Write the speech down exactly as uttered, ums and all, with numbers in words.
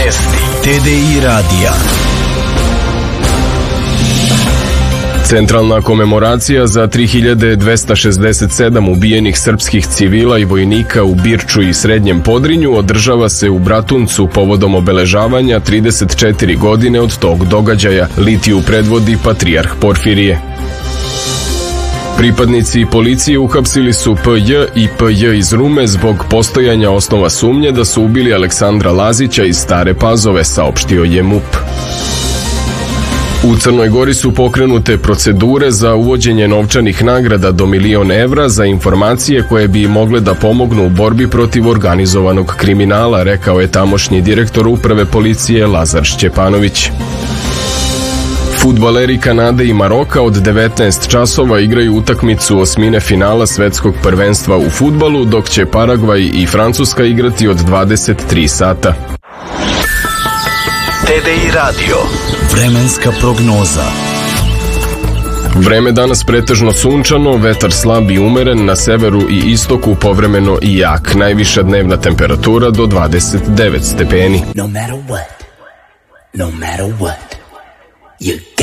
Vesti T D I radija. Centralna komemoracija za tri hiljade dvesta šezdeset sedam ubijenih srpskih civila i vojnika u Birču i Srednjem Podrinju održava se u Bratuncu povodom obeležavanja trideset četiri godine od tog događaja. Litiju predvodi patrijarh Porfirije. Pripadnici policije uhapsili su P J i P J iz Rume zbog postojanja osnova sumnje da su ubili Aleksandra Lazića iz Stare Pazove, saopštio je M U P. U Crnoj Gori su pokrenute procedure za uvođenje novčanih nagrada do milion evra za informacije koje bi mogle da pomognu u borbi protiv organizovanog kriminala, rekao je tamošnji direktor uprave policije Lazar Šćepanović. Fudbaleri Kanade i Maroka od devetnaest časova igraju utakmicu osmine finala svetskog prvenstva u fudbalu, dok će Paragvaj i Francuska igrati od dvadeset tri sata. T D I radio. Vremenska prognoza. Vreme danas pretežno sunčano, vetar slab i umeren, na severu i istoku povremeno i jak. Najviša dnevna temperatura do dvadeset devet stepeni. No matter what, no matter what, you